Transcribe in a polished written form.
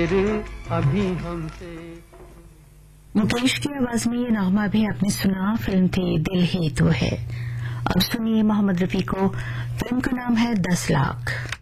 अभी हमसे। मुकेश की आवाज में ये नगमा भी आपने सुना, फिल्म थी दिल ही तो है। अब सुनिए मोहम्मद रफी को, फिल्म का नाम है 10 लाख।